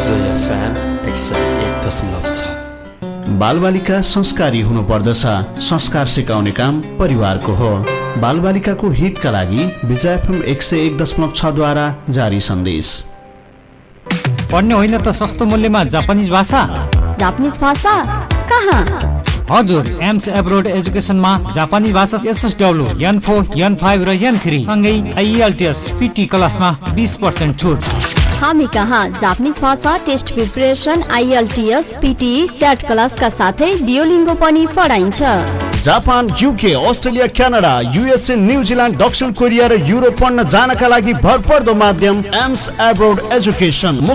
उदय FM 101.6। बालबालिका संस्कारी हुनुपर्दछ। संस्कार सिकाउने काम परिवारको हो। बालबालिकाको हितका लागि विजय FM 101.6 द्वारा जारी सन्देश। पढ्ने होइन त सस्तो मूल्यमा जापानिज भाषा। जापानिज भाषा कहाँ? हजुर, एम्स एब्रोड एजुकेसनमा जापानी भाषा SSW, N4, N5 र N3 सँगै IELTS PT क्लासमा 20% छुट। हामी कहाँ जापानिज भाषा test preparation, IELTS, PTE, set क्लासका साथै डियोलिङ्गो पनि पढाइन्छ। Japan, UK, Australia, Canada, USA, New Zealand, दक्षिण कोरिया र युरोप पढ्न जानका लागि भरपर्दो माध्यम एम्स एब्रोड एजुकेसन।